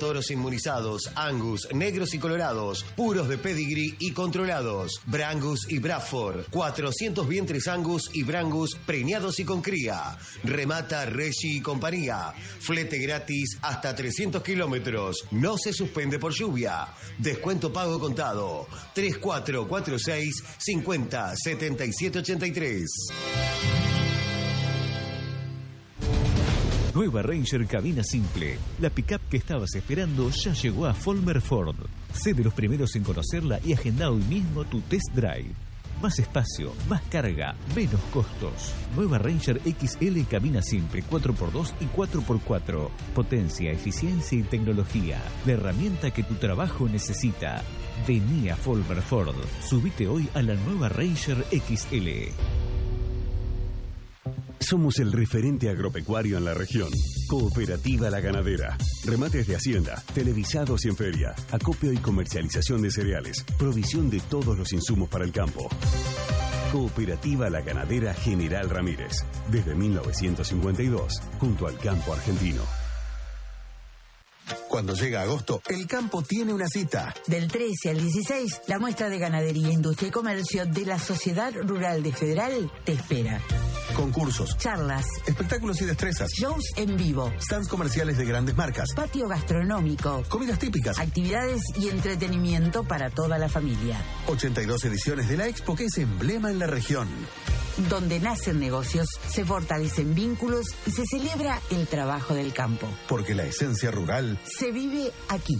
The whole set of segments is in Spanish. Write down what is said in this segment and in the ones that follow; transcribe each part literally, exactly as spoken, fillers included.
Toros inmunizados, Angus, negros y colorados, puros de pedigree y controlados. Brangus y Bradford, cuatrocientos vientres Angus y Brangus preñados y con cría. Remata Reggie y compañía. Flete gratis hasta trescientos kilómetros. No se suspende por lluvia. Descuento pago contado. tres cuatro cuatro seis cincuenta setenta y siete ochenta y tres. Nueva Ranger cabina simple. La pickup que estabas esperando ya llegó a Folmer Ford. Sé de los primeros en conocerla y agenda hoy mismo tu test drive. Más espacio, más carga, menos costos. Nueva Ranger X L cabina simple cuatro por dos y cuatro por cuatro. Potencia, eficiencia y tecnología. La herramienta que tu trabajo necesita. Vení a Folmer Ford. Subite hoy a la Nueva Ranger X L. Somos el referente agropecuario en la región. Cooperativa La Ganadera. Remates de hacienda, televisados y en feria, acopio y comercialización de cereales, provisión de todos los insumos para el campo. Cooperativa La Ganadera General Ramírez. Desde mil novecientos cincuenta y dos, junto al campo argentino. Cuando llega agosto, el campo tiene una cita. Del trece al dieciséis, la muestra de Ganadería, Industria y Comercio de la Sociedad Rural de Federal te espera. Concursos, charlas, espectáculos y destrezas, shows en vivo, stands comerciales de grandes marcas, patio gastronómico, comidas típicas, actividades y entretenimiento para toda la familia. ochenta y dos ediciones de la Expo, que es emblema en la región. Donde nacen negocios, se fortalecen vínculos y se celebra el trabajo del campo. Porque la esencia rural se vive aquí.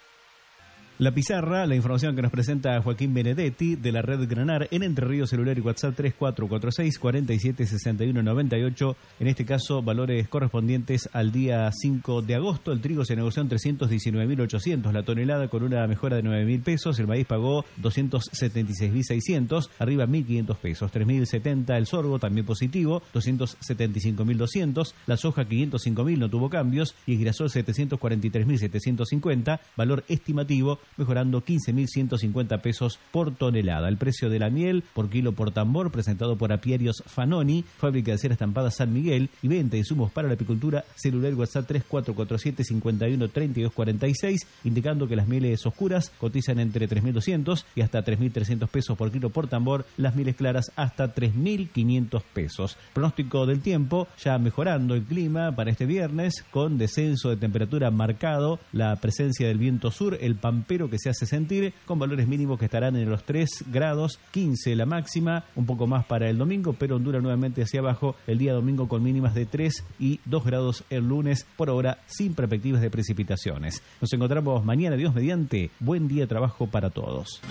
La pizarra, la información que nos presenta Joaquín Benedetti de la red Granar en Entre Ríos, celular y WhatsApp tres cuatro cuatro seis cuatro siete seis uno nueve ocho. En este caso, valores correspondientes al día cinco de agosto. El trigo se negoció en trescientos diecinueve mil ochocientos la tonelada, con una mejora de nueve mil pesos. El maíz pagó doscientos setenta y seis mil seiscientos, arriba mil quinientos pesos. tres mil setenta el sorgo, también positivo, doscientos setenta y cinco mil doscientos. La soja quinientos cinco mil, no tuvo cambios. Y el girasol setecientos cuarenta y tres mil setecientos cincuenta, valor estimativo, mejorando quince mil ciento cincuenta pesos por tonelada. El precio de la miel por kilo por tambor, presentado por Apiarios Fanoni, fábrica de cera estampada San Miguel, y venta de insumos para la apicultura, celular WhatsApp tres cuatro cuatro siete cinco uno tres dos cuatro seis, indicando que las mieles oscuras cotizan entre tres mil doscientos y hasta tres mil trescientos pesos por kilo por tambor, las mieles claras hasta tres mil quinientos pesos. Pronóstico del tiempo, ya mejorando el clima para este viernes, con descenso de temperatura marcado, la presencia del viento sur, el pampero que se hace sentir, con valores mínimos que estarán en los tres grados, quince la máxima, un poco más para el domingo, pero ondula nuevamente hacia abajo el día domingo con mínimas de tres y dos grados el lunes, por ahora sin perspectivas de precipitaciones. Nos encontramos mañana, Dios mediante. Buen día de trabajo para todos.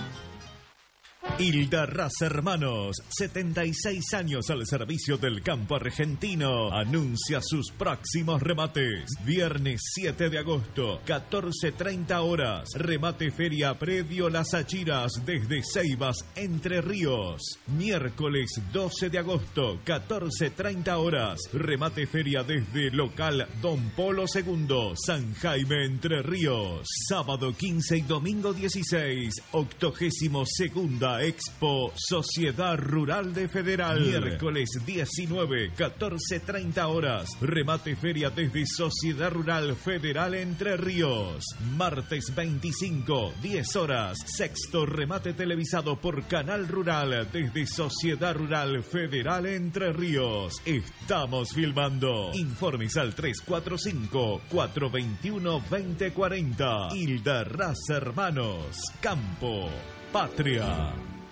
Hilda Raza Hermanos, setenta y seis años al servicio del campo argentino, anuncia sus próximos remates. Viernes siete de agosto, catorce treinta horas, remate feria predio Las Achiras desde Ceibas, Entre Ríos. Miércoles doce de agosto, catorce treinta horas, remate feria desde local Don Polo segundo, San Jaime, Entre Ríos. Sábado quince y domingo dieciséis, octogésimo segunda Expo Sociedad Rural de Federal. Miércoles diecinueve, catorce treinta horas, remate feria desde Sociedad Rural Federal Entre Ríos. Martes veinticinco, diez horas, sexto remate televisado por Canal Rural desde Sociedad Rural Federal Entre Ríos. Estamos filmando. Informes al tres cuatro cinco, cuatro dos uno, dos cero cuatro cero. Hilda Raza Hermanos, Campo Patria.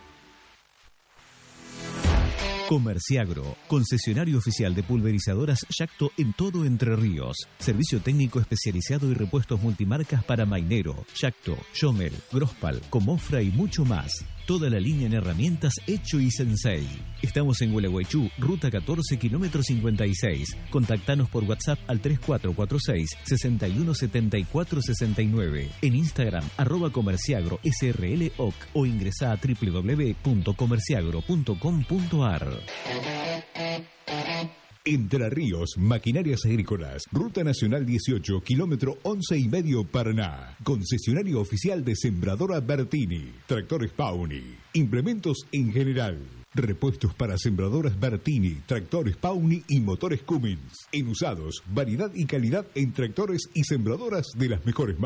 Comerciagro, concesionario oficial de pulverizadoras Yacto en todo Entre Ríos. Servicio técnico especializado y repuestos multimarcas para Mainero, Yacto, Yomel, Grospal, Comofra y mucho más. Toda la línea en herramientas Hecho y Sensei. Estamos en Gualeguaychú, ruta catorce, kilómetro cincuenta y seis. Contactanos por WhatsApp al tres cuatro cuatro seis, seis uno siete cuatro seis nueve. En Instagram, arroba comerciagro S R L O C o ingresa a doble u doble u doble u punto comerciagro punto com punto a r. Entre Ríos, Maquinarias Agrícolas, Ruta Nacional dieciocho, kilómetro once y medio, Paraná. Concesionario oficial de Sembradora Bertini. Tractores Pauni. Implementos en general. Repuestos para sembradoras Bertini, tractores Pauni y motores Cummins. En usados, variedad y calidad en tractores y sembradoras de las mejores marcas.